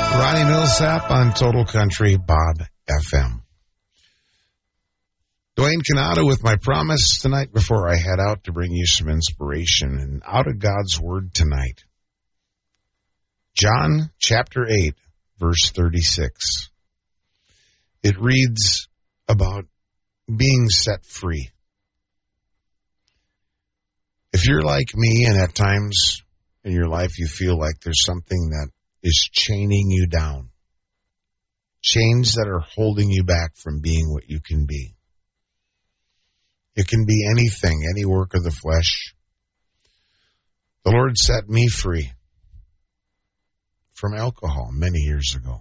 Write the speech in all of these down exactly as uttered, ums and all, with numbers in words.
Ronnie Millsap on Total Country Bob F M. Dwayne Canada with my promise tonight before I head out to bring you some inspiration and out of God's Word tonight. John chapter eight, verse thirty-six. It reads about being set free. If you're like me and at times in your life you feel like there's something that is chaining you down, chains that are holding you back from being what you can be. It can be anything, any work of the flesh. The Lord set me free from alcohol many years ago.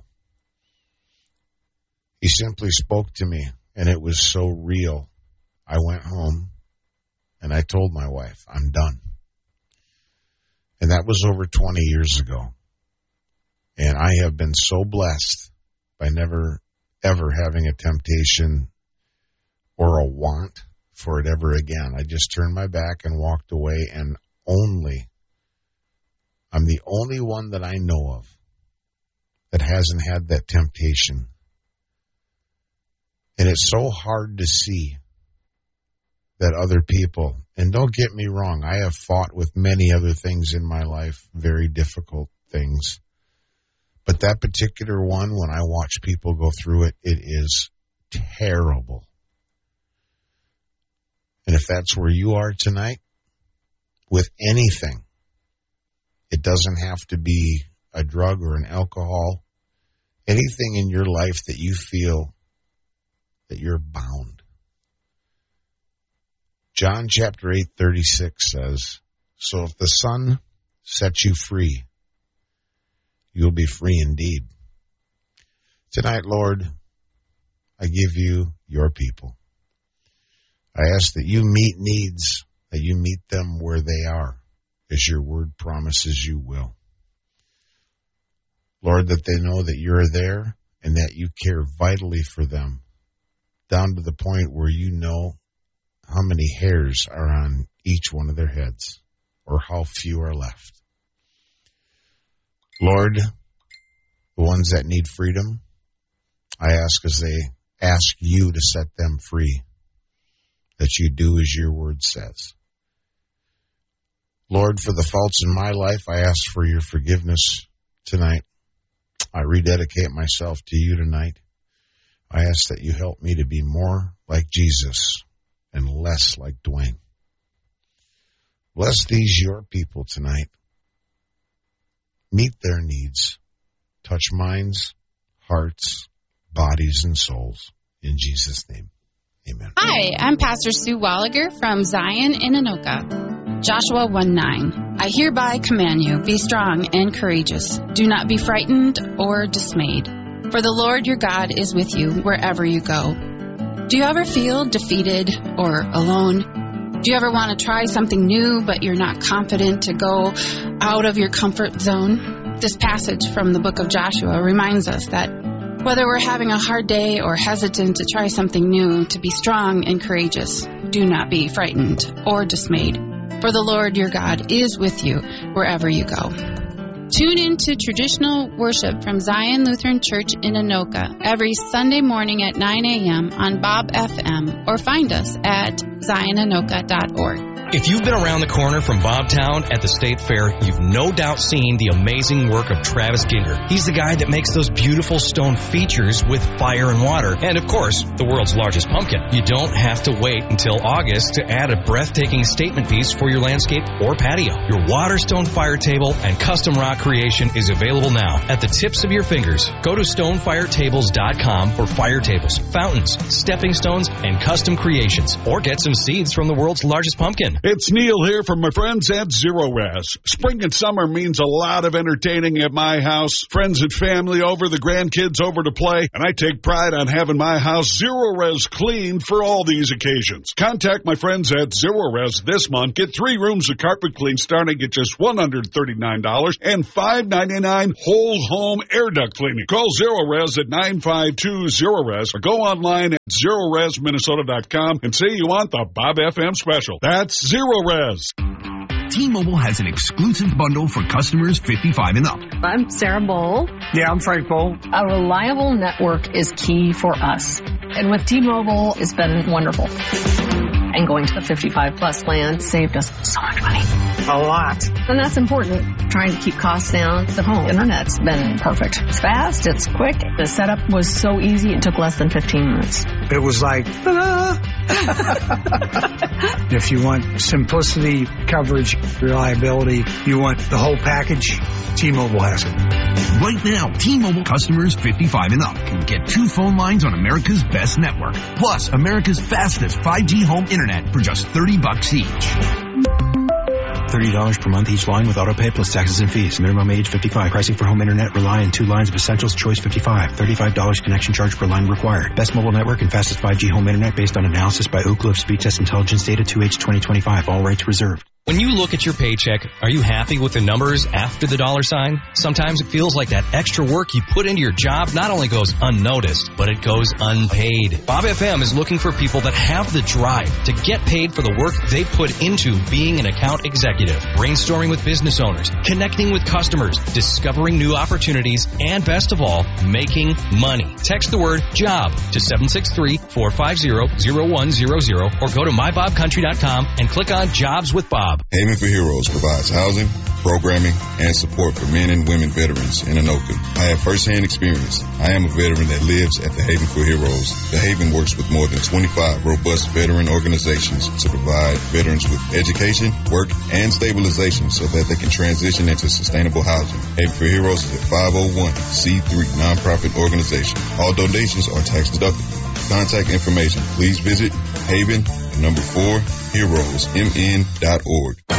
He simply spoke to me, and it was so real. I went home, and I told my wife, I'm done. And that was over twenty years ago. And I have been so blessed by never, ever having a temptation or a want for it ever again. I just turned my back and walked away, and only, I'm the only one that I know of that hasn't had that temptation. And it's so hard to see that other people, and don't get me wrong, I have fought with many other things in my life, very difficult things. But that particular one, when I watch people go through it, it is terrible. And if that's where you are tonight, with anything, it doesn't have to be a drug or an alcohol, anything in your life that you feel that you're bound. John chapter eight, thirty-six says, so if the Son sets you free, you'll be free indeed. Tonight, Lord, I give you your people. I ask that you meet needs, that you meet them where they are, as your word promises you will. Lord, that they know that you're there and that you care vitally for them, down to the point where you know how many hairs are on each one of their heads or how few are left. Lord, the ones that need freedom, I ask as they ask you to set them free, that you do as your word says. Lord, for the faults in my life, I ask for your forgiveness tonight. I rededicate myself to you tonight. I ask that you help me to be more like Jesus and less like Dwayne. Bless these your people tonight. Meet their needs. Touch minds, hearts, bodies, and souls. In Jesus' name, amen. Hi, I'm Pastor Sue Walliger from Zion in Anoka. Joshua one nine. I hereby command you, be strong and courageous. Do not be frightened or dismayed, for the Lord your God is with you wherever you go. Do you ever feel defeated or alone? Do you ever want to try something new, but you're not confident to go out of your comfort zone? This passage from the book of Joshua reminds us that whether we're having a hard day or hesitant to try something new, to be strong and courageous, do not be frightened or dismayed, for the Lord your God is with you wherever you go. Tune in to traditional worship from Zion Lutheran Church in Anoka every Sunday morning at nine a.m. on Bob F M, or find us at zion anoka dot org. If you've been around the corner from Bobtown at the State Fair, you've no doubt seen the amazing work of Travis Ginger. He's the guy that makes those beautiful stone features with fire and water, and of course, the world's largest pumpkin. You don't have to wait until August to add a breathtaking statement piece for your landscape or patio. Your Waterstone fire table and custom rock creation is available now at the tips of your fingers. Go to stone fire tables dot com for fire tables, fountains, stepping stones, and custom creations, or get some seeds from the world's largest pumpkin. It's Neil here from my friends at Zero Res. Spring and summer means a lot of entertaining at my house. Friends and family over, the grandkids over to play, and I take pride on having my house Zero Res clean for all these occasions. Contact my friends at Zero Res this month. Get three rooms of carpet clean starting at just one hundred thirty-nine dollars and five ninety-nine whole home air duct cleaning. Call Zero Res at nine five two zero res or go online at zero res minnesota dot com and say you want the Bob F M special. That's Zero Res. T-Mobile has an exclusive bundle for customers fifty-five and up. I'm Sarah Bowl. Yeah, I'm Frank Bowl. A reliable network is key for us. And with T-Mobile, it's been wonderful. And going to the fifty-five plus plan saved us so much money. A lot. And that's important. Trying to keep costs down. The home internet's been perfect. It's fast, it's quick. The setup was so easy, it took less than fifteen minutes. It was like, ta-da! If you want simplicity, coverage, reliability, you want the whole package, T-Mobile has it. Right now, T-Mobile customers fifty-five and up can get two phone lines on America's best network, plus America's fastest five G home internet for just thirty bucks each. thirty dollars per month each line with auto pay plus taxes and fees. Minimum age fifty-five. Pricing for home internet rely on two lines of Essentials. Choice fifty-five. thirty-five dollars connection charge per line required. Best mobile network and fastest five G home internet based on analysis by Ookla of Speed Test Intelligence Data two H twenty twenty-five. All rights reserved. When you look at your paycheck, are you happy with the numbers after the dollar sign? Sometimes it feels like that extra work you put into your job not only goes unnoticed, but it goes unpaid. Bob F M is looking for people that have the drive to get paid for the work they put into being an account executive, brainstorming with business owners, connecting with customers, discovering new opportunities, and best of all, making money. Text the word JOB to seven six three, four five zero, zero one zero zero or go to my bob country dot com and click on Jobs with Bob. Haven for Heroes provides housing, programming, and support for men and women veterans in Anoka. I have firsthand experience. I am a veteran that lives at the Haven for Heroes. The Haven works with more than twenty-five robust veteran organizations to provide veterans with education, work, and stabilization so that they can transition into sustainable housing. Haven for Heroes is a five oh one c three nonprofit organization. All donations are tax deductible. Contact information, please visit Haven, number four, heroes m n dot org.